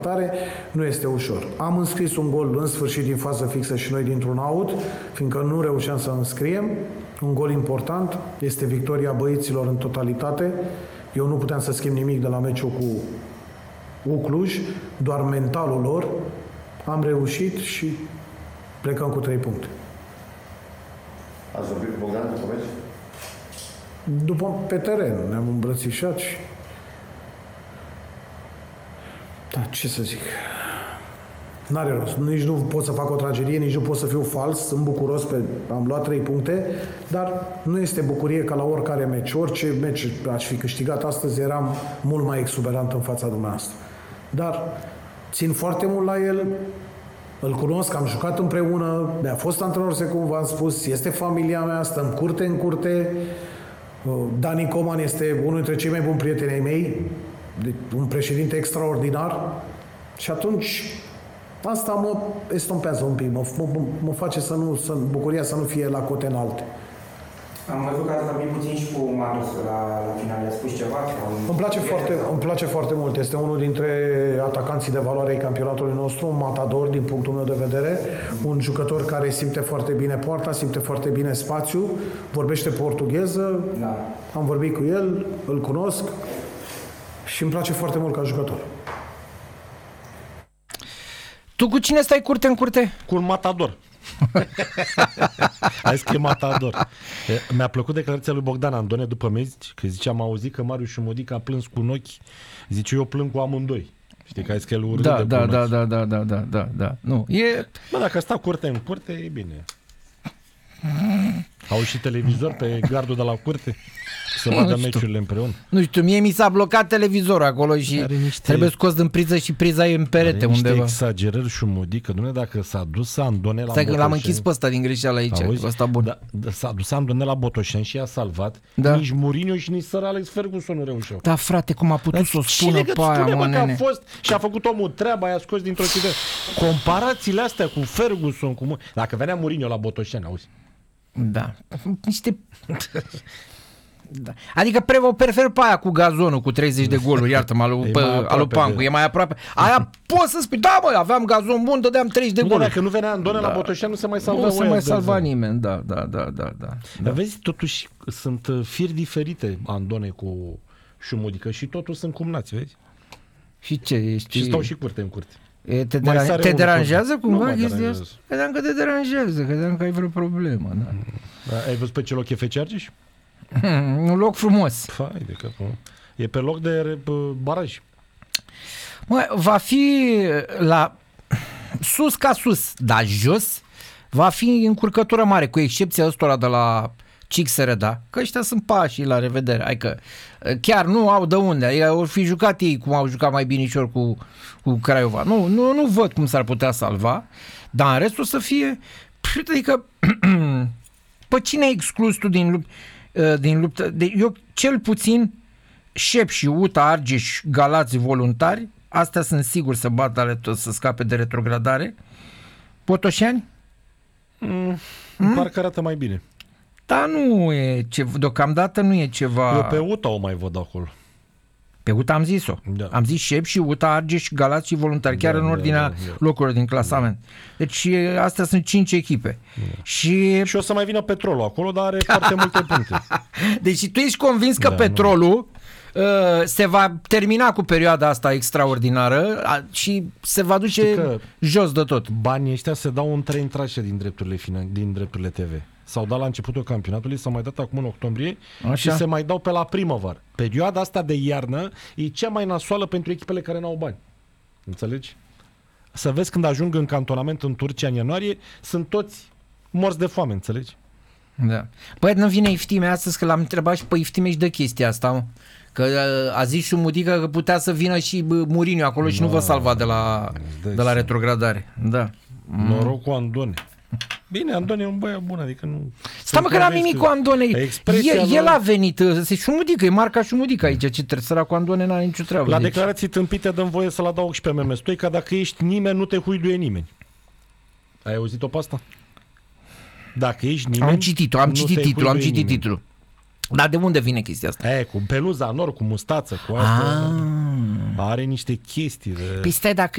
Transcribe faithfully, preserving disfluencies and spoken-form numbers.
Nu este ușor. Am înscris un gol în sfârșit din fază fixă și noi dintr-un out, fiindcă nu reușeam să înscriem. Un gol important, este victoria băieților în totalitate. Eu nu puteam să schimb nimic de la meciul cu U Cluj, doar mentalul lor. Am reușit și plecăm cu trei puncte. Ați vorbit cu Bogdan după meci? După, pe teren, ne-am îmbrățișat și... Da, ce să zic... N-are rost. Nici nu pot să fac o tragedie, nici nu pot să fiu fals. Sunt bucuros pe... Am luat trei puncte, dar nu este bucurie ca la oricare meci. Orice meci aș fi câștigat astăzi, eram mult mai exuberant în fața dumneavoastră. Dar țin foarte mult la el, îl cunosc, am jucat împreună, mi-a fost antrenor, se cum v-am spus, este familia mea, stăm curte în curte. Dani Coman este unul dintre cei mai buni prieteni ai mei, un președinte extraordinar și atunci asta mă estompează un pic, mă, mă, mă face să nu, să, bucuria să nu fie la cote înalte. Am văzut că ați vorbit puțin și cu Matos la, la final, a spus ceva? Îmi place, foarte, îmi place foarte mult, este unul dintre atacanții de valoare ai campionatului nostru, un matador din punctul meu de vedere, un jucător care simte foarte bine poarta, simte foarte bine spațiu, vorbește portugheză, da. Am vorbit cu el, îl cunosc și îmi place foarte mult ca jucător. Tu cu cine stai curte în curte? Cu un matador. Hai că e matador. Mi-a plăcut declarația lui Bogdan Andone după meci, că zice, am auzit că Marius Șumudic a plâns cu un ochi. Zice, eu plâng cu amândoi. Știi că ai zis că el urât da, de da, da, da, da, da, da, da, da. Nu, e... Bă, dacă sta curte în curte, e bine. Au și televizor pe gardul de la curte să vadă meciurile împreună. Nu știu, mie mi s-a blocat televizorul acolo și niște... trebuie scos din priză și priza e în perete are undeva. Niște exagerări Șumudică, Doamne, dacă s-a dus Andone la Stai că l-am închis pe ăsta din greșeală aici, ăsta bun. Da, da, s-a dus Andone la Botoșani și i-a salvat. Da. Nici Mourinho și nici Sir Alex Ferguson nu reușeau. Da, frate, cum a putut să o spună pe aia, spune, mă, că a nene. fost și a făcut omul treaba, i-a scos dintr-o țidă. Comparațiile astea cu Ferguson, cu... Dacă venea Mourinho la Botoșani, auzi? Da. Niște... Da. Adică prevo prefer pe aia cu gazonul cu treizeci de goluri, iartă-mă, alu, pe, alu Pancu, de... e mai aproape. Aia poți să spui, da mă, aveam gazon bun, dădeam treizeci de nu, goluri. Dacă nu venea Andone da. la Botoșani, nu se mai salva. Nu se mai salva nimeni, da, da, da, da, da. Dar vezi, totuși sunt firi diferite Andone cu Șumudică și totul sunt cumnați, vezi? Și ce ești? Și stau și curte în curte. E, te deran- te deranjează cumva chestia asta? Credeam că te deranjează, credeam că ai vreo problemă. Da. Da, ai văzut pe ce loc e F C Argeș? Hmm, un loc frumos. Fai de capul. E pe loc de baraj. Mă, va fi la sus ca sus, dar jos va fi încurcătură mare, cu excepția ăstora de la Cixereda, că ăștia sunt pașii la revedere. Hai că chiar nu au de unde. Au fi jucat ei cum au jucat mai binișor cu, cu Craiova. Nu, nu, nu văd cum s-ar putea salva, dar în restul să fie... Adică, pe cine ai exclus tu din luptă? Din luptă? De, eu, cel puțin, Șep și Uta, Argeș, Galați voluntari, astea sunt sigur să bată, să scape de retrogradare. Botoșani? Mm, mm? Parcă arată mai bine. Dar nu e ceva, deocamdată nu e ceva... Eu pe Uta o mai văd acolo. Pe Uta am zis-o. Da. Am zis Șep și Uta, Argeș, Galați și voluntari, chiar da, în ordinea da, da, da. locurilor din clasament. Da. Deci astea sunt cinci echipe. Da. Și... și o să mai vină Petrolul acolo, dar are foarte multe puncte. Deci tu ești convins că da, Petrolul uh, se va termina cu perioada asta extraordinară și se va duce jos de tot. Banii ăștia se dau în trei intrașe din drepturile, finan- din drepturile T V. S-au dat la începutul campionatului, s-au mai dat acum în octombrie. Așa. Și se mai dau pe la primăvară. Perioada asta de iarnă e cea mai nasoală pentru echipele care n-au bani. Înțelegi? Să vezi când ajung în cantonament în Turcia în ianuarie, sunt toți morți de foame, înțelegi? Da. Păi nu vine Iftime astăzi, că l-am întrebat și pe Iftime și de chestia asta, mă. Că a zis și Mudică că putea să vină și Mourinho acolo no, și nu vă salva de la, de la retrogradare. Da. Noroc cu Andone. Bine, Andone e un băiat bun, adică nu... Stai mă că n-am nimic cu Andone. El, el a venit, se Șumudică, e marca Șumudică aici, ce trebuie cu Andone n-are nicio treabă. La deci. declarații tâmpite dăm voie să-l adaug și pe Meme Stoica, dacă ești nimeni, nu te huiduie nimeni. Ai auzit-o pe asta? Dacă ești nimeni... Am citit-o, am citit titlul, am citit titlul. Dar de unde vine chestia asta? E, cu peluza nor, cu mustață, cu asta. Are niște chestii de... Păi stai, dacă